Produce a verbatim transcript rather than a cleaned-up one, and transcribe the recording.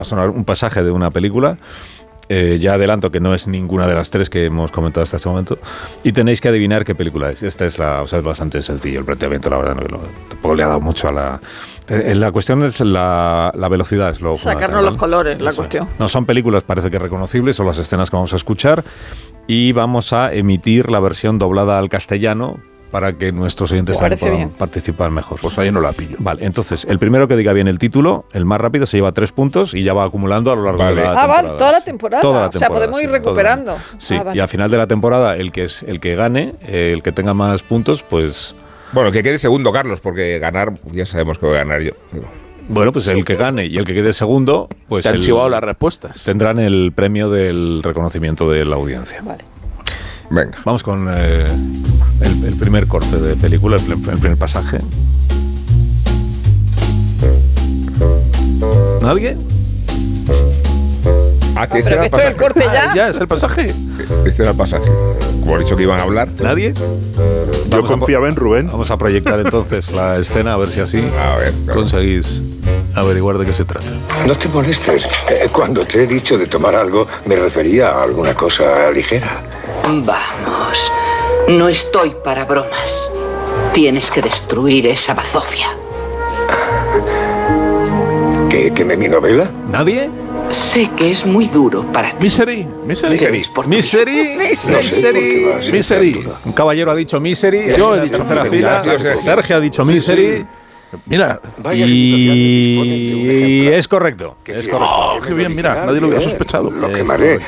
a sonar un pasaje de una película. Eh, ya adelanto que no es ninguna de las tres que hemos comentado hasta este momento y tenéis que adivinar qué película es. Esta es la, o sea, es bastante sencillo el planteamiento, la verdad, no, lo, tampoco le ha dado mucho a la... Eh, la cuestión es la, la velocidad, es lo sacarnos los colores, Eso la es. cuestión. No son películas, parece que reconocibles, son las escenas que vamos a escuchar y vamos a emitir la versión doblada al castellano para que nuestros oyentes también puedan bien. participar mejor. Pues ahí no la pillo. Vale, entonces, el primero que diga bien el título, el más rápido, se lleva tres puntos y ya va acumulando a lo largo vale. de la ah, temporada. va, toda la temporada. Toda la o sea, temporada, podemos ir sí, recuperando. Sí, ah, vale. y al final de la temporada, el que es el que gane, eh, el que tenga más puntos, pues... Bueno, que quede segundo, Carlos, porque ganar, ya sabemos que voy a ganar yo. Bueno, pues el que gane y el que quede segundo, pues... Te han el, chivado las respuestas. Tendrán el premio del reconocimiento de la audiencia. Vale. Venga. Vamos con eh, el, el primer corte de película, el, el primer pasaje. ¿Nadie? Ah, que Ah, este pero era que el esto es el pasaje. corte ya. Ah, ya, es el pasaje. Este era el pasaje. Como he dicho que iban a hablar. ¿Nadie? Yo Vamos a confiaba en Rubén. Vamos a proyectar entonces la escena, a ver si así A ver, claro. conseguís averiguar de qué se trata. No te molestes. Eh, Cuando te he dicho de tomar algo, me refería a alguna cosa ligera. Vamos, no estoy para bromas. Tienes que destruir esa bazofia. ¿Qué, qué me mi novela? ¿Nadie? Sé que es muy duro para ti. Misery, misery. Misery. Por tu Misery, No sé por Misery. qué vas a Misery. hacer duda. Un caballero ha dicho Misery. Yo en he la dicho tercera Misery. fila. Ha sido Sergio. Sergio ha dicho Misery. Mira. Varias editoriales disponen de un Y ejemplar. es correcto. ¿Qué Es tiene? correcto. Oh, qué bien, mira, nadie lo hubiera sospechado. Lo Es quemaré.